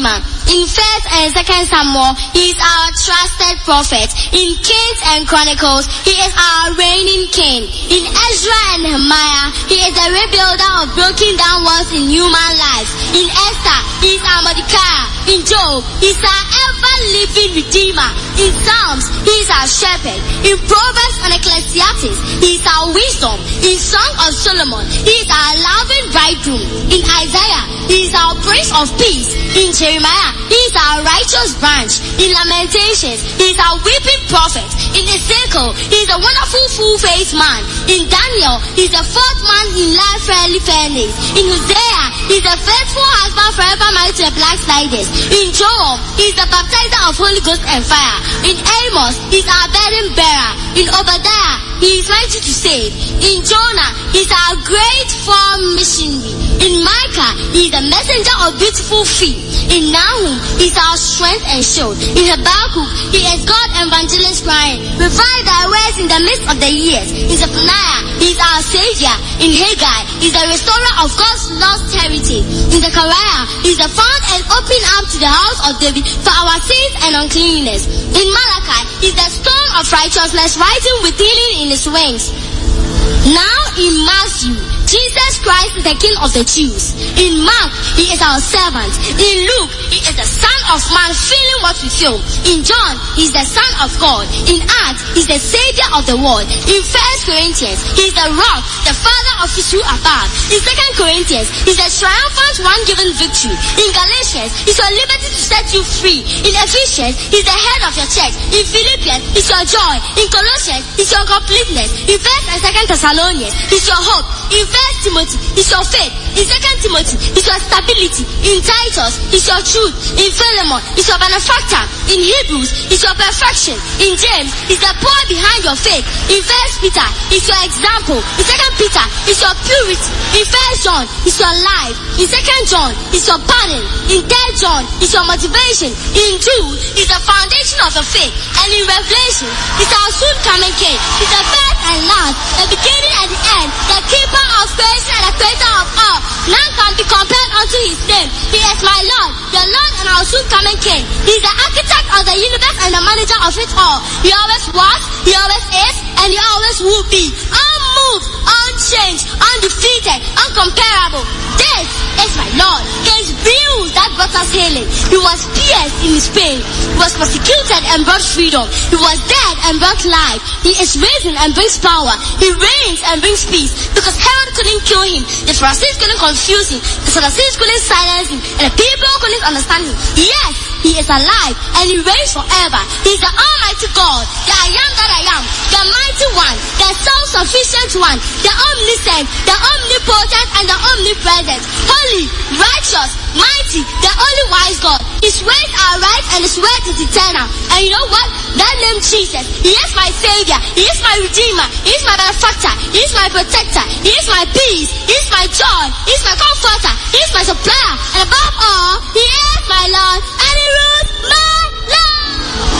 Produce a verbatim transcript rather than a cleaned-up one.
Redeemer. In First and Second Samuel, he is our trusted prophet. In Kings and Chronicles, he is our reigning king. In Ezra and Nehemiah, he is the rebuilder of broken down walls in human lives. In Esther, he is our Mordecai. In Job, he is our ever-living Redeemer. In Psalms, he is our shepherd. In Proverbs and Ecclesiastes, he is our wisdom. In Song of Solomon, he is our loving bridegroom. In Isaiah, he is our Prince of Peace. In Jeremiah, he is our righteous branch. In Lamentations, he is our weeping prophet. In Ezekiel, he is a wonderful full-faced man. In Daniel, he is the fourth man in life fairly fairness. In Hosea, he is a faithful husband forever married to the backsliders. In Joel, he is the baptizer of Holy Ghost and fire. In Amos, he is our burden bearer. In Obadiah, he is mighty to save. In Jonah, he is our great farm missionary. In Micah, he is the messenger of beautiful feet. In Nahum, he is our strength and shield. In Habakkuk, he is God evangelist crying, revive thy words in the midst of the years. In Zephaniah, he is our savior. In Haggai, he is the restorer of God's lost heritage. In Zechariah, he is the found and open up to the house of David for our sins and uncleanness. In Malachi, he is the stone of righteousness rising with healing in his wings. Now in Matthew, Jesus Christ is the King of the Jews. In Mark, he is our servant. In Luke, he is the Son of Man feeling what we feel. In John, he is the Son of God. In Acts, he is the Savior of the world. In First Corinthians, he is the rock, the Father of his true above. In Second Corinthians, he is the triumphant one given victory. In Galatians, he is your liberty to set you free. In Ephesians, he is the head of your church. In Philippians, he is your joy. In Colossians, he is your completeness. In First and Second Thessalonians, he is your hope. In First Timothy, he is your faith. In Second Timothy, he is your stability. In Titus, he is your truth. In Philemon, he is your benefactor. In Hebrews, he is your perfection. In James, he is the power behind your faith. In First Peter, he is your example. In Second Peter, he is your purity. In First John, he is your life. In Second John, he is your pardon. In Third John, he is your motivation. In Jude, he is the foundation of the faith. And in Revelation, he is our soon coming King. He is the first and last, the beginning and the end, the keeper of faith and the creator of all. None can be compared unto his name. He is my Lord, the Lord and our soon coming King. He is the architect of the universe and the manager of it all. He always was, he always is, and he always will be. Unmoved, unchanged, undefeated, uncomparable. This is my Lord. His bruise that brought us healing. He was pierced in his pain. He was persecuted and brought freedom. He was dead and brought life. He is risen and brings power. He reigns and brings peace. Because Herod couldn't kill him. The Pharisees couldn't confuse him. The Sadducees couldn't silence him. And the people couldn't understand him. Yes, he is alive and he reigns forever. He is the Almighty God, the I am that I am, the mighty one, the self-sufficient one, the omniscient, the omnipotent and the omnipresent, holy, righteous, mighty, the only wise God. His ways are right and his word is eternal. And you know what? That name Jesus, he is my savior, he is my redeemer, he is my benefactor, he is my protector, he is my